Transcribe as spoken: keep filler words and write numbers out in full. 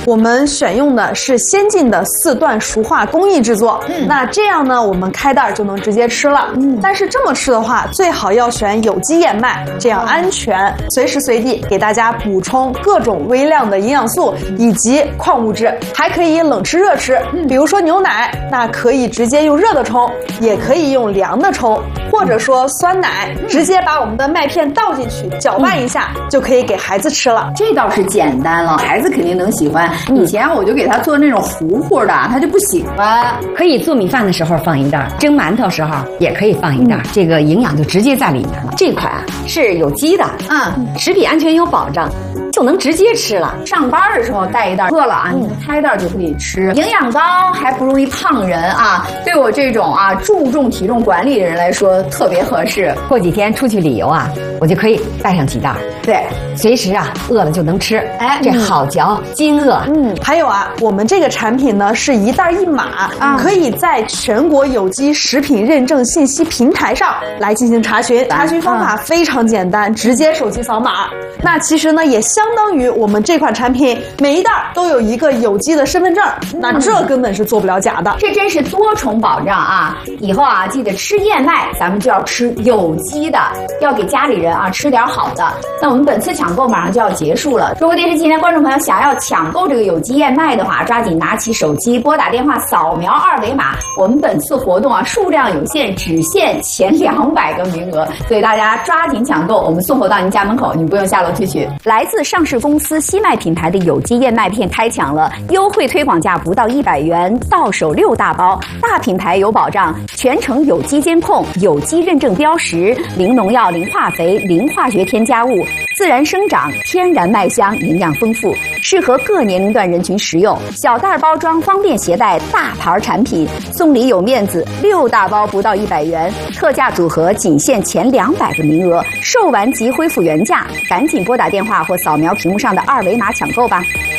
我们选用的是先进的四段熟化工艺制作，嗯，那这样呢，我们开袋就能直接吃了。嗯，但是这么吃的话，最好要选有机燕麦，这样安全，随时随地给大家补充各种微量的营养素以及矿物质，还可以冷吃热吃。嗯，比如说牛奶，那可以直接用热的冲，也可以用凉的冲，或者说酸奶，直接把我们的麦片倒进去，搅拌一下，就可以给孩子吃了。 这倒是简单了，孩子肯定能喜欢。以前我就给他做那种糊糊的，他就不喜欢。 可以做米饭的时候放一袋，蒸馒头时候也可以放一袋，嗯、这个营养就直接在里面了。这款啊是有机的，嗯，食品安全有保障，就能直接吃了。 上班的时候带一袋，饿了啊，你开一袋就可以吃。营养高还不容易胖人啊，对我这种啊注重体重管理的人来说特别合适。 过几天出去旅游啊，我就可以带上几袋， 对， 随时啊饿了就能吃。哎，这好嚼，津饿。 嗯，还有啊，我们这个产品呢是一袋一码，嗯、可以在全国有机食品认证信息平台上来进行查询。查询方法非常简单，直接手机扫码。那其实呢，也相当于我们这款产品每一袋都有一个有机的身份证，嗯、那这根本是做不了假的。 这真是多重保障啊！以后啊，记得吃燕麦，咱们就要吃有机的，要给家里人啊吃点好的。那我们本次抢购马上就要结束了，中国电视今天观众朋友想要抢购这个有机燕麦的话，抓紧拿起手机拨打电话扫描二维码。我们本次活动啊数量有限，只限前两百个名额，所以大家抓紧抢购，我们送货到您家门口，你不用下楼去取。来自上市公司西麦品牌的有机燕麦片开抢了，优惠推广价不到一百元，到手六大包，大品牌有保障，全程有机监控，有机认证标识，零农药、零化肥、零化学添加物，自然生长，天然麦香，营养丰富，适合各年龄段人群食用。小袋包装方便携带，大牌产品，送礼有面子，六大包不到一百元，特价组合仅限前两百个名额，售完即恢复原价，赶紧拨打电话或扫描屏幕上的二维码抢购吧。